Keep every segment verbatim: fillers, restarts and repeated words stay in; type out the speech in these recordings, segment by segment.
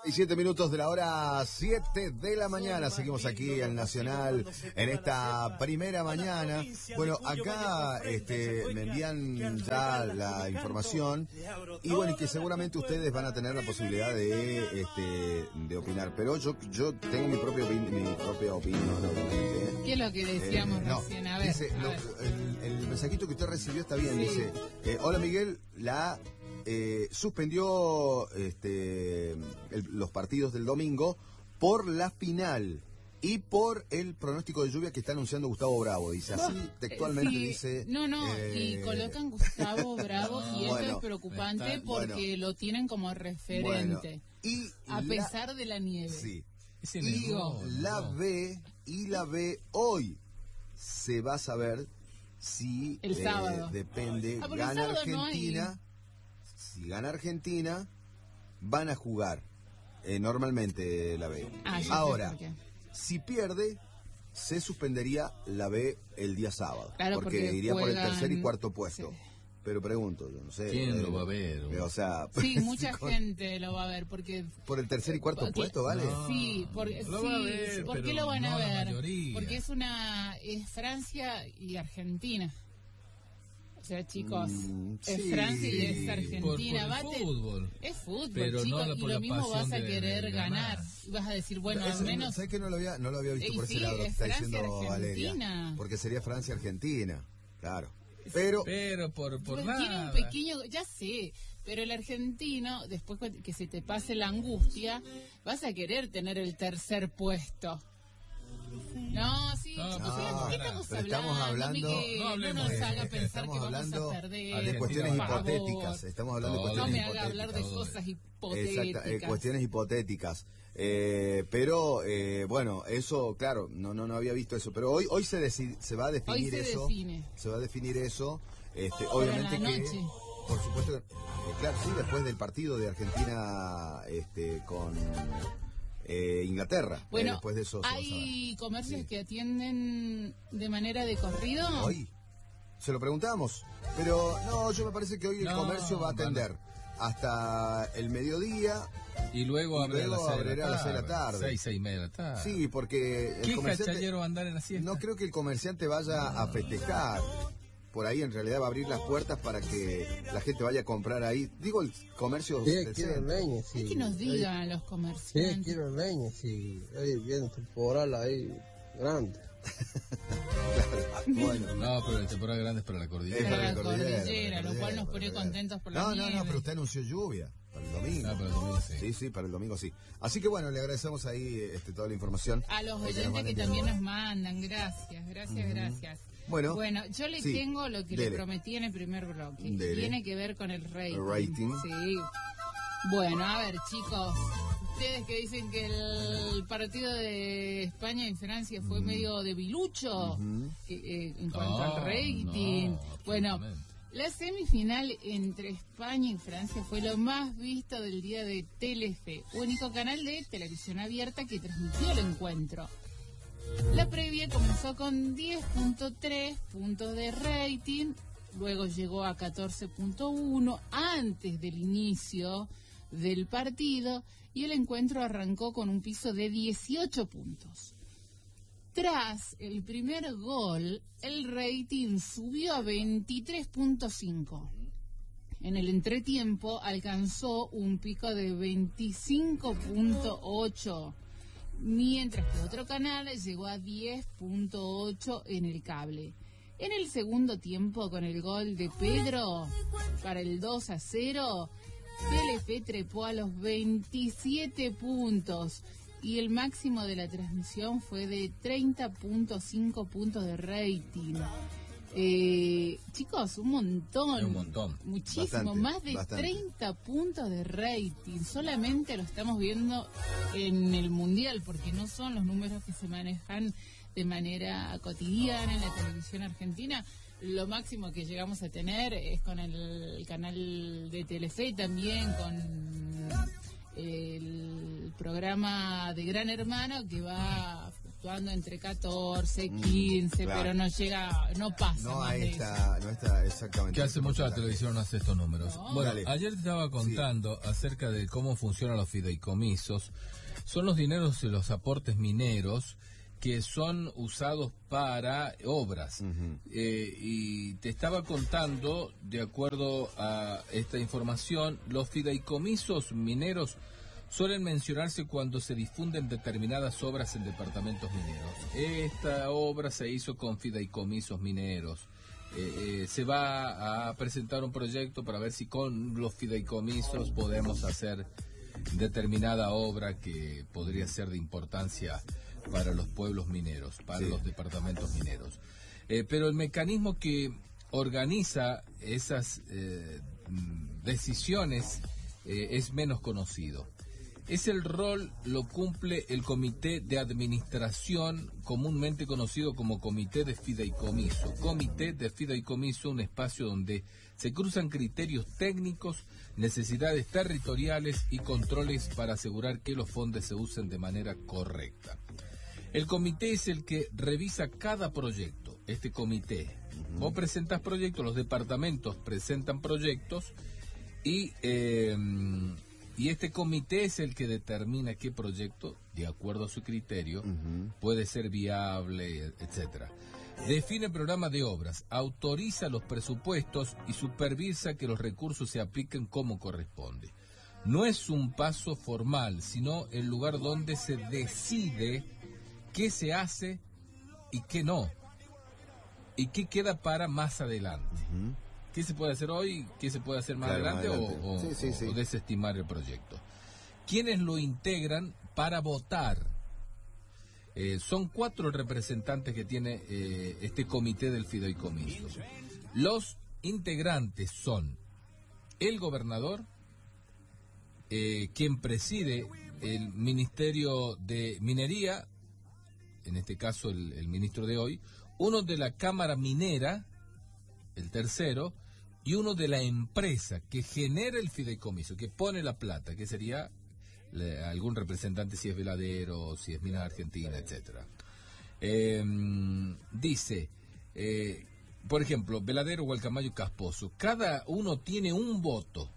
Y siete minutos de la hora siete de la mañana. Seguimos aquí en Nacional en esta primera mañana. Bueno, acá este, me envían ya la información y bueno, y que seguramente ustedes van a tener la posibilidad de este, de opinar. Pero yo yo tengo mi propia opinión, mi propia opinión, obviamente. ¿Qué es lo que decíamos eh, no, recién? A ver, dice, a lo, ver. El, el mensajito que usted recibió está bien. Sí. Dice, eh, hola Miguel, la eh, suspendió este el, los partidos del domingo por la final y por el pronóstico de lluvia que está anunciando Gustavo Bravo. Dice así textualmente, sí, dice. No, no, eh, y colocan Gustavo Bravo y bueno, eso es preocupante está, porque bueno, lo tienen como referente. Bueno, y a la, pesar de la nieve. Sí. Y digo, la B y la B hoy se va a saber si el sábado. Eh, depende, ah, gana Argentina. No si gana Argentina, van a jugar eh, normalmente la B. Ah, ahora, si pierde, se suspendería la B el día sábado. Claro, porque, porque iría juegan... por el tercer y cuarto puesto. Sí. Pero pregunto, yo no sé. ¿Quién eh, lo va a ver? O sea, sí, mucha con... gente lo va a ver porque por el tercer y cuarto porque... puesto, ¿vale? No, sí, porque lo sí, va a ver, ¿por qué lo van no a ver? La porque es una es Francia y Argentina. O sea, chicos, mm, es sí. Francia y es Argentina. Por, por el fútbol. Es fútbol, pero chicos, no y lo mismo vas a querer ganar. ganar. Y vas a decir, bueno, no, al menos... ¿Sabes que no lo había, no lo había visto y por sí, ese lado? Lo que está diciendo Valeria. Porque sería Francia-Argentina, claro. Pero, pero por, por tiene nada. un pequeño, ya sé, pero el argentino, después que se te pase la angustia, vas a querer tener el tercer puesto. No, sí, no, no, no, ¿qué estamos hablando? Estamos hablando Miguel, no, no nos haga pensar que vamos a perder. De cuestiones hipotéticas. Estamos hablando no, de cuestiones hipotéticas. No me haga hipotéticas. hablar de cosas hipotéticas. Exacto, eh, cuestiones hipotéticas. Eh, pero, eh, bueno, eso, claro, no no no había visto eso. Pero hoy hoy se, decide, se va a definir hoy se eso. Define. Se va a definir eso. Este, obviamente que, noche. por supuesto, eh, claro, sí, después del partido de Argentina este, con... Eh, Inglaterra. Bueno, eh, después de eso ¿hay comercios sí. que atienden de manera de corrido? Hoy se lo preguntamos, pero no, yo me parece que hoy el no, comercio va a atender vale. hasta el mediodía y luego, y luego abrirá a las seis de la tarde. seis, seis y media de la tarde. Sí, porque el comerciante va a andar en la siesta? No creo que el comerciante vaya no. a festejar. Por ahí en realidad va a abrir las puertas para que la gente vaya a comprar ahí. Digo, el comercio sí, quiero leña, sí. Es que nos digan sí. los comerciantes. Sí, quiero leña, sí. Ahí viene temporal ahí grande. Claro, bueno. No, pero la temporada grande es para la cordillera. Para la cordillera, cordillera lo cual nos pone contentos por la No, nieve. no, no, pero usted anunció lluvia. Para el domingo. Ah, para el domingo sí. Sí, sí, para el domingo sí. Así que bueno, le agradecemos ahí este, toda la información. A los oyentes que también nos mandan. Gracias, gracias, uh-huh. gracias. Bueno, bueno, yo le sí, tengo lo que dele. le prometí en el primer bloque. Dele. Tiene que ver con el rating. El rating. Sí. Bueno, a ver, chicos. Ustedes que dicen que el partido de España y Francia fue uh-huh. medio debilucho uh-huh. que, eh, en cuanto oh, al rating. No, bueno, la semifinal entre España y Francia fue lo más visto del día de Telefe, único canal de televisión abierta que transmitió el encuentro. La previa comenzó con diez punto tres puntos de rating, luego llegó a catorce punto uno antes del inicio del partido y el encuentro arrancó con un piso de dieciocho puntos. Tras el primer gol, el rating subió a veintitrés punto cinco. En el entretiempo alcanzó un pico de veinticinco punto ocho. Mientras que otro canal llegó a diez punto ocho en el cable. En el segundo tiempo, con el gol de Pedro para el dos a cero, Telefe trepó a los veintisiete puntos y el máximo de la transmisión fue de treinta punto cinco puntos de rating. Eh, chicos, un montón, un montón, muchísimo, bastante, más de bastante. treinta puntos de rating. Solamente lo estamos viendo en el Mundial, porque no son los números que se manejan de manera cotidiana en la televisión argentina. Lo máximo que llegamos a tener es con el, el canal de Telefe, también con el programa de Gran Hermano, que va fluctuando entre catorce, quince, claro. pero no llega, no pasa No, más ahí de está, no está exactamente. Que hace mucho la televisión no hace estos números. No. Bueno, Dale. ayer te estaba contando sí. acerca de cómo funcionan los fideicomisos. Son los dineros y los aportes mineros que son usados para obras. Uh-huh. eh, y te estaba contando, de acuerdo a esta información, los fideicomisos mineros suelen mencionarse cuando se difunden determinadas obras en departamentos mineros. Esta obra se hizo con fideicomisos mineros. Eh, eh, se va a presentar un proyecto para ver si con los fideicomisos podemos hacer determinada obra que podría ser de importancia para los pueblos mineros, para sí. los departamentos mineros. Eh, pero el mecanismo que organiza esas eh, decisiones eh, es menos conocido. Es el rol, lo cumple el Comité de Administración, comúnmente conocido como Comité de Fideicomiso. Comité de Fideicomiso, un espacio donde se cruzan criterios técnicos, necesidades territoriales y controles para asegurar que los fondos se usen de manera correcta. El comité es el que revisa cada proyecto. Este comité, uh-huh. vos presentas proyectos, los departamentos presentan proyectos y, eh, y este comité es el que determina qué proyecto, de acuerdo a su criterio, uh-huh. puede ser viable, etcétera. Define el programa de obras, autoriza los presupuestos y supervisa que los recursos se apliquen como corresponde. No es un paso formal, sino el lugar donde se decide qué se hace y qué no, y qué queda para más adelante. Uh-huh. ¿Qué se puede hacer hoy, qué se puede hacer más claro, adelante, adelante. O, o, sí, sí, sí. o desestimar el proyecto? ¿Quiénes lo integran para votar? Eh, son cuatro representantes que tiene eh, este comité del fideicomiso. Los integrantes son el gobernador, eh, quien preside el Ministerio de Minería, en este caso el, el ministro de hoy, uno de la Cámara Minera, el tercero, y uno de la empresa que genera el fideicomiso, que pone la plata, que sería le, algún representante, si es Veladero, si es Minas Argentina, etcétera. Eh, dice, eh, por ejemplo, Veladero, Gualcamayo y Casposo, cada uno tiene un voto,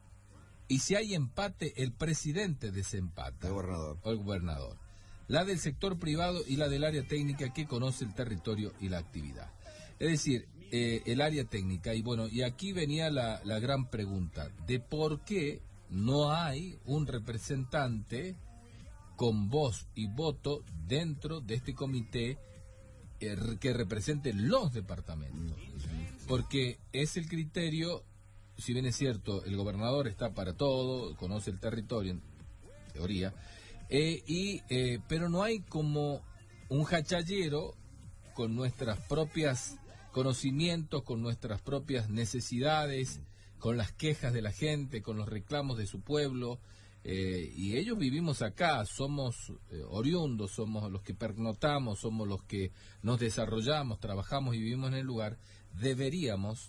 y si hay empate, el presidente desempata. El gobernador. O el gobernador. La del sector privado y la del área técnica que conoce el territorio y la actividad. Es decir, eh, el área técnica, y bueno, y aquí venía la, la gran pregunta, de por qué no hay un representante con voz y voto dentro de este comité eh, que represente los departamentos. Porque es el criterio, si bien es cierto, el gobernador está para todo, conoce el territorio, en teoría, Eh, y eh, pero no hay como un hachallero con nuestras propias conocimientos, con nuestras propias necesidades, con las quejas de la gente, con los reclamos de su pueblo, eh, y ellos vivimos acá, somos eh, oriundos, somos los que pernotamos, somos los que nos desarrollamos, trabajamos y vivimos en el lugar. Deberíamos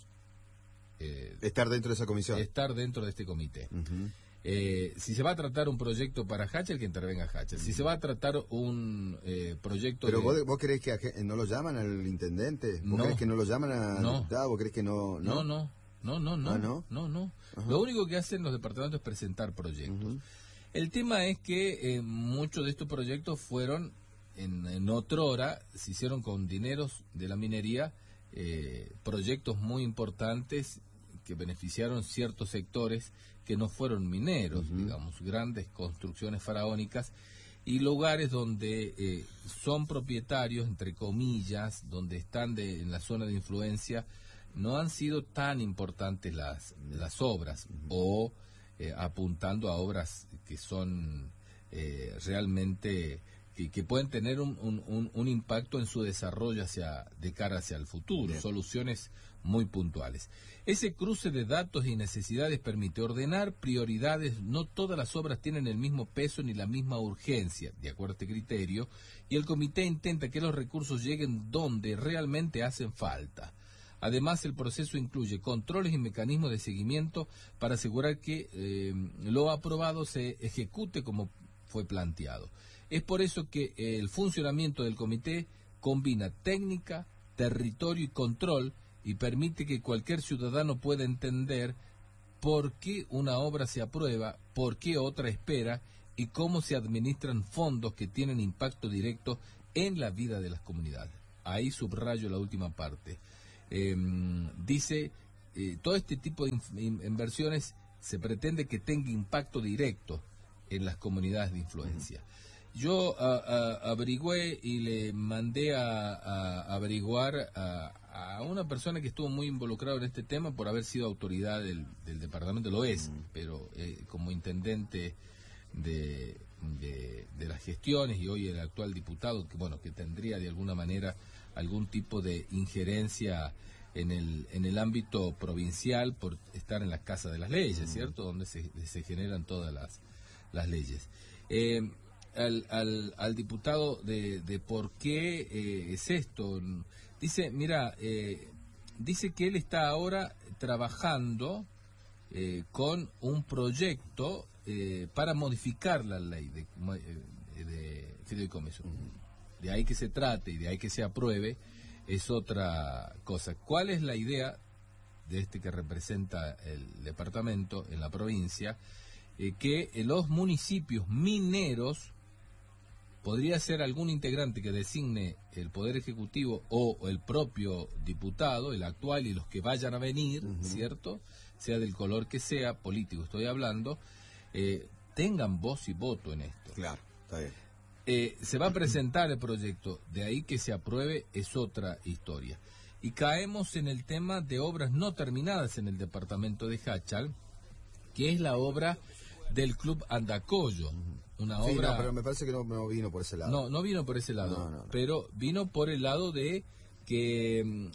eh, estar dentro de esa comisión, estar dentro de este comité. Uh-huh. Eh, si se va a tratar un proyecto para Hatcher, que intervenga Hatcher. Si se va a tratar un eh, proyecto... ¿Pero de... vos, vos creés que a, no lo llaman al intendente? ¿Vos no. creés que no lo llaman a no. diputado? ¿Vos creés que no...? No, no, no, no, no. ¿Ah, no? No, no. Lo único que hacen los departamentos es presentar proyectos. Uh-huh. El tema es que eh, muchos de estos proyectos fueron, en, en otrora, se hicieron con dineros de la minería, eh, proyectos muy importantes que beneficiaron ciertos sectores que no fueron mineros, uh-huh. digamos, grandes construcciones faraónicas y lugares donde eh, son propietarios, entre comillas, donde están de, en la zona de influencia, no han sido tan importantes las, las obras, uh-huh. o eh, apuntando a obras que son eh, realmente, que, que pueden tener un, un, un impacto en su desarrollo hacia de cara hacia el futuro, Bien. Soluciones muy puntuales. Ese cruce de datos y necesidades permite ordenar prioridades. No todas las obras tienen el mismo peso ni la misma urgencia, de acuerdo a este criterio, y el comité intenta que los recursos lleguen donde realmente hacen falta. Además, el proceso incluye controles y mecanismos de seguimiento para asegurar que eh, lo aprobado se ejecute como fue planteado. Es por eso que el funcionamiento del comité combina técnica, territorio y control y permite que cualquier ciudadano pueda entender por qué una obra se aprueba, por qué otra espera y cómo se administran fondos que tienen impacto directo en la vida de las comunidades. Ahí subrayo la última parte. Eh, dice, eh, todo este tipo de in- inversiones se pretende que tenga impacto directo en las comunidades de influencia. Yo a, a, averigüé y le mandé a, a averiguar a, a una persona que estuvo muy involucrada en este tema por haber sido autoridad del, del departamento, lo es, mm. pero eh, como intendente de, de, de las gestiones y hoy el actual diputado, que bueno, que tendría de alguna manera algún tipo de injerencia en el, en el ámbito provincial por estar en la Casa de las Leyes, ¿cierto? Donde se, se generan todas las, las leyes. Eh, al, al, al diputado de, de por qué eh, es esto. Dice, mira, eh, dice que él está ahora trabajando eh, con un proyecto eh, para modificar la ley de, de fideicomiso. De ahí que se trate y de ahí que se apruebe es otra cosa. ¿Cuál es la idea de este que representa el departamento en la provincia? Eh, que los municipios mineros, podría ser algún integrante que designe el Poder Ejecutivo o el propio diputado, el actual y los que vayan a venir, uh-huh. ¿cierto? Sea del color que sea, político estoy hablando, eh, tengan voz y voto en esto. Claro, está bien. Eh, se va a presentar el proyecto, de ahí que se apruebe es otra historia. Y caemos en el tema de obras no terminadas en el departamento de Jáchal, que es la obra del Club Andacollo. Una sí, obra... no, pero me parece que no, no vino por ese lado. No, no vino por ese lado, no, no, no. pero vino por el lado de que eh,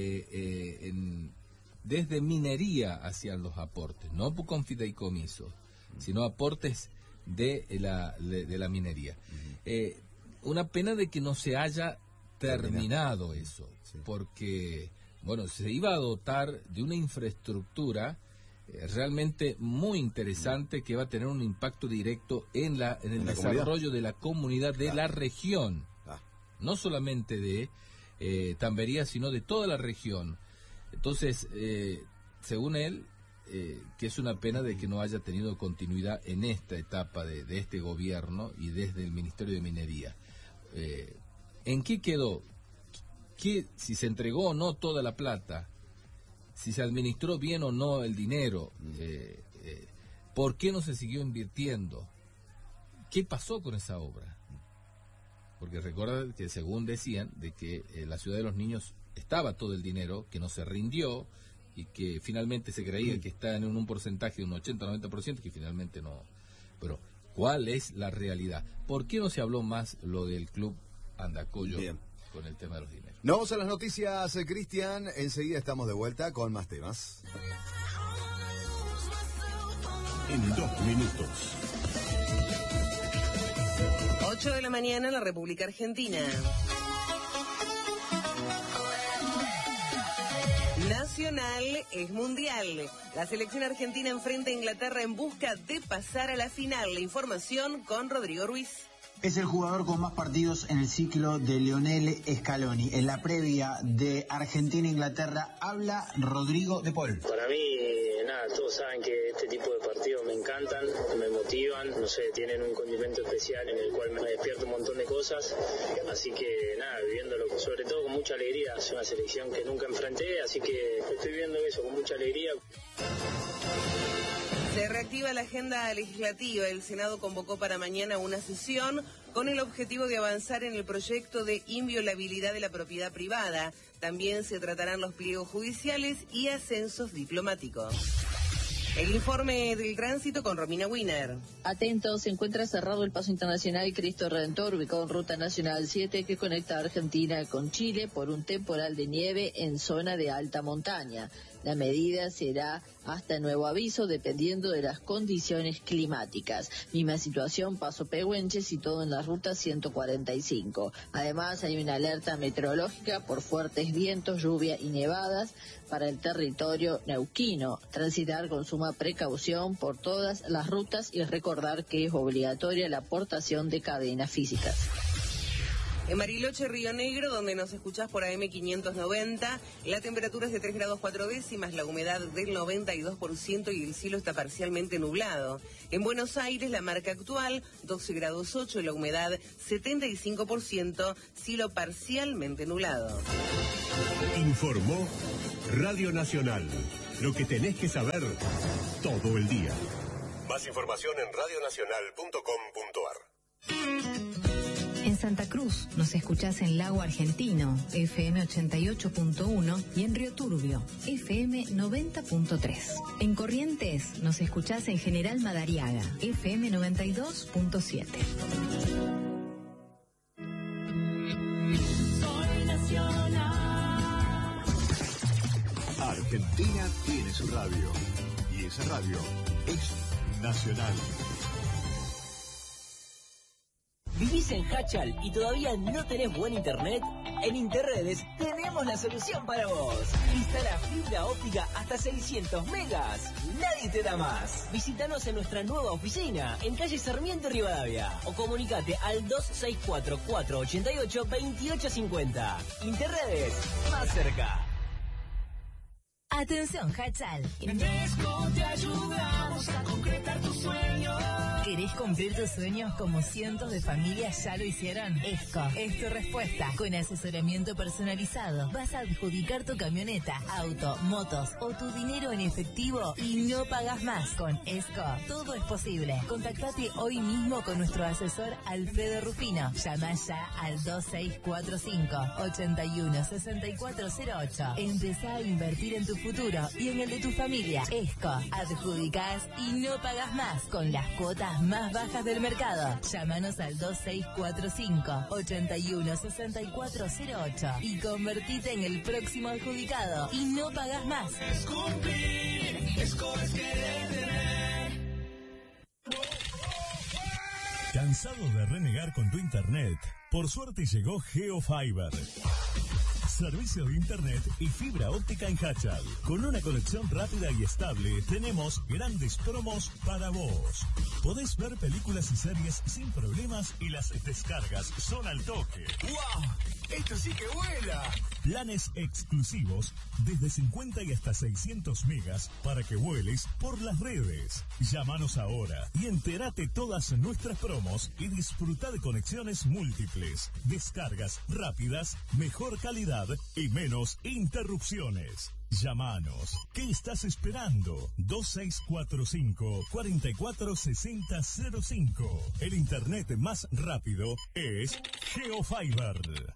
eh, en, desde minería hacían los aportes, no con fideicomisos, mm. sino aportes de la, de, de la minería. Mm. Eh, una pena de que no se haya terminado Termina. eso, sí. porque, bueno, se iba a dotar de una infraestructura realmente muy interesante que va a tener un impacto directo en la en el ¿En desarrollo comunidad? de la comunidad de claro. la región, ah. no solamente de eh, Tambería, sino de toda la región. Entonces, eh, según él, eh, que es una pena de que no haya tenido continuidad en esta etapa de, de este gobierno y desde el Ministerio de Minería. Eh, ¿En qué quedó? ¿Qué, si se entregó o no toda la plata? Si se administró bien o no el dinero, eh, eh, ¿por qué no se siguió invirtiendo? ¿Qué pasó con esa obra? Porque recuerda que según decían, de que eh, la Ciudad de los Niños estaba todo el dinero, que no se rindió y que finalmente se creía que está en un porcentaje de un ochenta a noventa por ciento, que finalmente no. Pero, ¿cuál es la realidad? ¿Por qué no se habló más lo del Club Andacollo bien. con el tema de los dineros? Nos vamos a las noticias, eh, Cristian. Enseguida estamos de vuelta con más temas. En dos minutos. ocho de la mañana en la República Argentina. Nacional es mundial. La selección argentina enfrenta a Inglaterra en busca de pasar a la final. La información con Rodrigo Ruiz. Es el jugador con más partidos en el ciclo de Lionel Scaloni. En la previa de Argentina-Inglaterra habla Rodrigo de Paul. Para mí, nada, todos saben que este tipo de partidos me encantan, me motivan, no sé, tienen un condimento especial en el cual me despierto un montón de cosas, así que nada, viviéndolo sobre todo con mucha alegría. Es una selección que nunca enfrenté, así que estoy viviendo eso con mucha alegría. Se reactiva la agenda legislativa. El Senado convocó para mañana una sesión con el objetivo de avanzar en el proyecto de inviolabilidad de la propiedad privada. También se tratarán los pliegos judiciales y ascensos diplomáticos. El informe del tránsito con Romina Wiener. Atentos, se encuentra cerrado el paso internacional Cristo Redentor, ubicado en Ruta Nacional siete, que conecta a Argentina con Chile por un temporal de nieve en zona de alta montaña. La medida será hasta nuevo aviso dependiendo de las condiciones climáticas. Misma situación Paso Pehuenche, situado en la ruta ciento cuarenta y cinco. Además hay una alerta meteorológica por fuertes vientos, lluvia y nevadas para el territorio neuquino. Transitar con suma precaución por todas las rutas y recordar que es obligatoria la portación de cadenas físicas. En Bariloche, Río Negro, donde nos escuchás por A M quinientos noventa, la temperatura es de tres grados cuatro décimas, la humedad del noventa y dos por ciento y el cielo está parcialmente nublado. En Buenos Aires, la marca actual, doce grados ocho, la humedad setenta y cinco por ciento, cielo parcialmente nublado. Informó Radio Nacional. Lo que tenés que saber todo el día. Más información en radio nacional punto com punto ar. En Santa Cruz nos escuchás en Lago Argentino, F M ochenta y ocho punto uno, y en Río Turbio, F M noventa punto tres. En Corrientes nos escuchás en General Madariaga, F M noventa y dos punto siete. Soy nacional. Argentina tiene su radio, y esa radio es nacional. ¿Vivís en Hachal y todavía no tenés buen internet? En Interredes tenemos la solución para vos. Instala fibra óptica hasta seiscientos megas. Nadie te da más. Visítanos en nuestra nueva oficina en calle Sarmiento Rivadavia o comunicate al dos seis cuatro, cuatro ocho ocho, dos ocho cinco cero. Interredes, más cerca. Atención, Hachal. En Esco te ayudamos a concretar tus sueños. ¿Querés cumplir tus sueños como cientos de familias ya lo hicieron? Esco es tu respuesta. Con asesoramiento personalizado, vas a adjudicar tu camioneta, auto, motos o tu dinero en efectivo y no pagas más. Con Esco, todo es posible. Contactate hoy mismo con nuestro asesor Alfredo Rufino. Llama ya al dos seis cuatro cinco, ocho uno, seis cuatro cero ocho. Empezá a invertir en tu futuro y en el de tu familia. Esco, adjudicás y no pagas más con las cuotas más bajas del mercado. Llámanos al dos seis cuatro cinco, ocho uno, seis cuatro cero ocho y convertite en el próximo adjudicado y no pagas más. Es cumplir, Esco es querer tener. ¿Cansado de renegar con tu internet? Por suerte llegó GeoFiber. Servicio de internet y fibra óptica en Hachal. Con una conexión rápida y estable, tenemos grandes promos para vos. Podés ver películas y series sin problemas y las descargas son al toque. ¡Wow! ¡Esto sí que vuela! Planes exclusivos desde cincuenta y hasta seiscientos megas para que vueles por las redes. Llámanos ahora y entérate todas nuestras promos y disfruta de conexiones múltiples, descargas rápidas, mejor calidad y menos interrupciones. Llámanos. ¿Qué estás esperando? dos seis cuatro cinco, cuatro cuatro seis cero cero cinco. El internet más rápido es GeoFiber.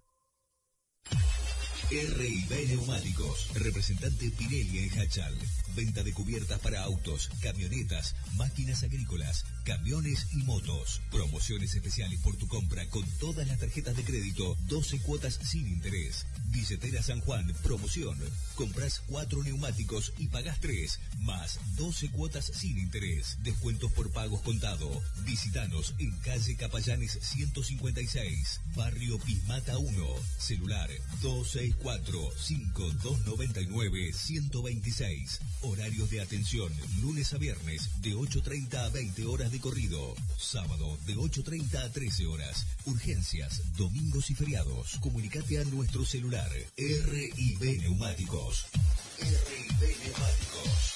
R y B Neumáticos, representante Pirelli en Hachal. Venta de cubiertas para autos, camionetas, máquinas agrícolas, camiones y motos. Promociones especiales por tu compra con todas las tarjetas de crédito, doce cuotas sin interés. Billetera San Juan, promoción. Compras cuatro neumáticos y pagás tres, más doce cuotas sin interés. Descuentos por pagos contado. Visítanos en calle Capallanes ciento cincuenta y seis, barrio Pismata uno. Celular dos seis cuatro, cinco dos nueve nueve, uno dos seis. Horarios de atención, lunes a viernes, de ocho treinta a veinte horas de corrido. Sábado, de ocho treinta a trece horas. Urgencias, domingos y feriados. Comunicate a nuestro celular. R y B Neumáticos. R y B Neumáticos.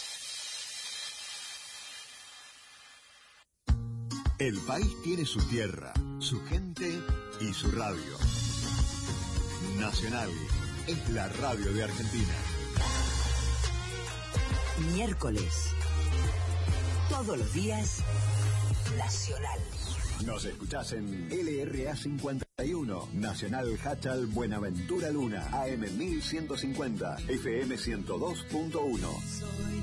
El país tiene su tierra, su gente y su radio. Nacional es la radio de Argentina. Miércoles. Todos los días, Nacional. Nos escuchás en L R A cincuenta y uno, Nacional Hachal Buenaventura Luna, A M mil ciento cincuenta, F M ciento dos punto uno.